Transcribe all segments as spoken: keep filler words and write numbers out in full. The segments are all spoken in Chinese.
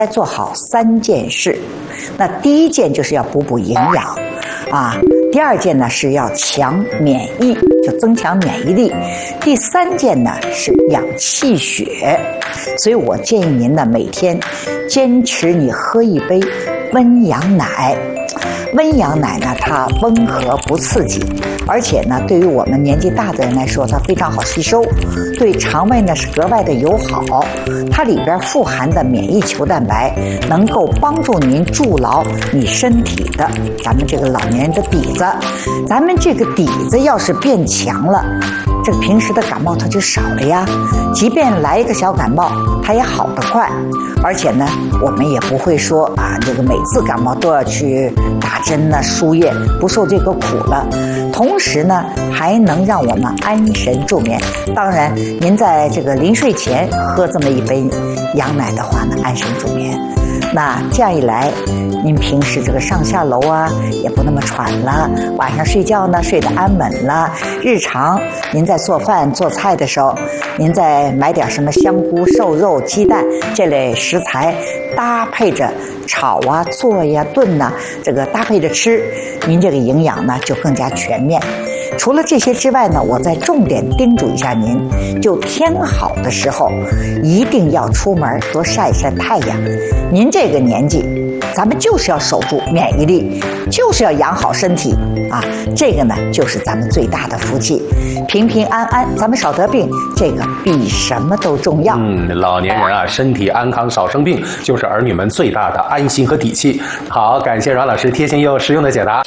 该做好三件事。那第一件就是要补补营养啊，第二件呢是要强免疫，就增强免疫力。第三件呢是养气血。所以我建议您呢每天坚持你喝一杯温羊奶。温羊奶呢，它温和不刺激，而且呢，对于我们年纪大的人来说，它非常好吸收，对肠胃呢是格外的友好。它里边富含的免疫球蛋白，能够帮助您筑牢你身体的咱们这个老年人的底子。咱们这个底子要是变强了，这个平时的感冒它就少了呀。即便来一个小感冒，它也好得快。而且呢，我们也不会说啊，这个每次感冒都要去打针呢、输液，不受这个苦了。同时呢，还能让我们安神助眠。当然，您在这个临睡前喝这么一杯羊奶的话呢，安神助眠。那这样一来，您平时这个上下楼啊也不那么喘了，晚上睡觉呢睡得安稳了。日常您在做饭做菜的时候，您再买点什么香菇、瘦肉、鸡蛋这类食材，搭配着炒啊、做呀、炖呐、啊，这个搭配着吃，您这个营养呢就更加全面。除了这些之外呢，我再重点叮嘱一下您，就天好的时候一定要出门多晒一晒太阳。您这个年纪，咱们就是要守住免疫力，就是要养好身体啊！这个呢，就是咱们最大的福气，平平安安，咱们少得病，这个比什么都重要。 嗯，老年人啊，身体安康，少生病，就是儿女们最大的安心和底气。好，感谢阮老师贴心又实用的解答。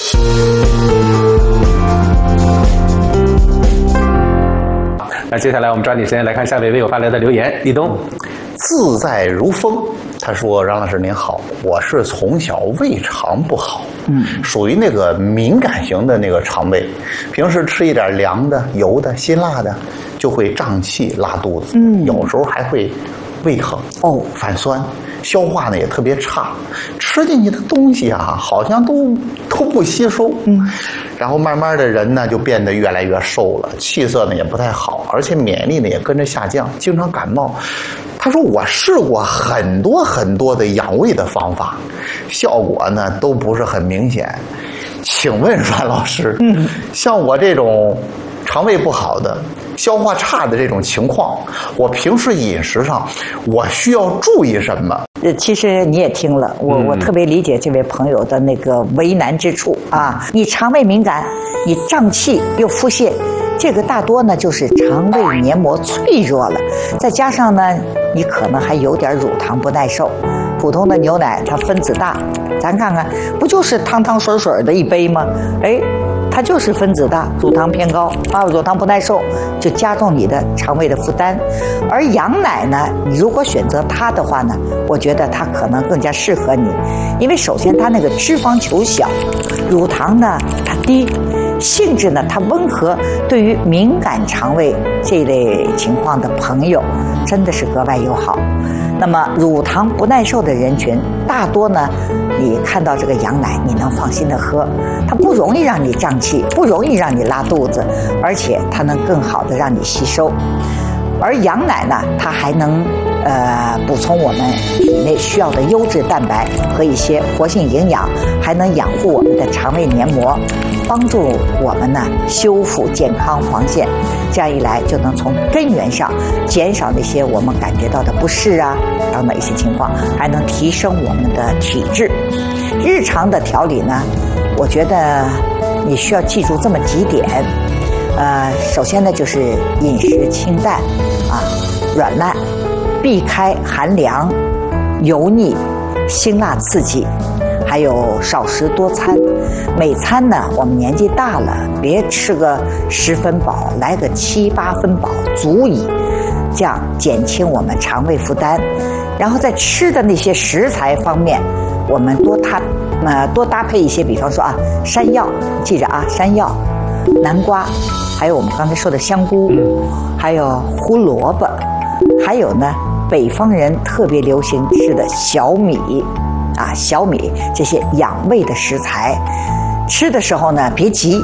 那接下来我们抓紧时间来看下位微友发来的留言。立冬， 自在如风，他说：“让老师您好，我是从小胃肠不好，嗯，属于那个敏感型的那个肠胃，平时吃一点凉的、油的、辛辣的，就会胀气、拉肚子，嗯，有时候还会胃疼哦，反酸。”消化呢也特别差，吃进去的东西啊，好像都都不吸收，嗯，然后慢慢的人呢就变得越来越瘦了，气色呢也不太好，而且免疫力呢也跟着下降，经常感冒。他说我试过很多很多的养胃的方法，效果呢都不是很明显。请问阮老师，嗯，像我这种肠胃不好的、消化差的这种情况，我平时饮食上我需要注意什么？ 其实你也听了，我我特别理解这位朋友的那个为难之处啊。你肠胃敏感，你胀气又腹泻，这个大多呢就是肠胃黏膜脆弱了，再加上呢你可能还有点乳糖不耐受。普通的牛奶它分子大，咱看看不就是汤汤水水的一杯吗？哎，它就是分子大，乳糖偏高啊，乳糖不耐受，就加重你的肠胃的负担。而羊奶呢，你如果选择它的话呢，我觉得它可能更加适合你，因为首先它那个脂肪球小，乳糖呢它低，性质呢它温和，对于敏感肠胃这类情况的朋友，真的是格外友好。那么乳糖不耐受的人群，大多呢，你看到这个羊奶，你能放心的喝，它不容易让你胀气，不容易让你拉肚子，而且它能更好的让你吸收。而羊奶呢，它还能呃补充我们体内需要的优质蛋白和一些活性营养，还能养护我们的肠胃黏膜，帮助我们呢修复健康防线。这样一来，就能从根源上减少那些我们感觉到的不适啊等等一些情况，还能提升我们的体质。日常的调理呢，我觉得你需要记住这么几点。呃，首先呢就是饮食清淡啊，软烂，避开寒凉、油腻、辛辣刺激，还有少食多餐。每餐呢，我们年纪大了，别吃个十分饱，来个七八分饱足以，这样减轻我们肠胃负担。然后在吃的那些食材方面，我们多搭呃多搭配一些，比方说啊，山药，记着啊，山药、南瓜，还有我们刚才说的香菇，还有胡萝卜，还有呢，北方人特别流行吃的小米啊，小米这些养胃的食材。吃的时候呢，别急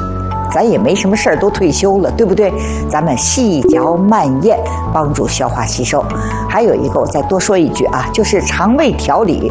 咱也没什么事儿，都退休了，对不对？咱们细嚼慢咽，帮助消化吸收。还有一个，我再多说一句啊，就是肠胃调理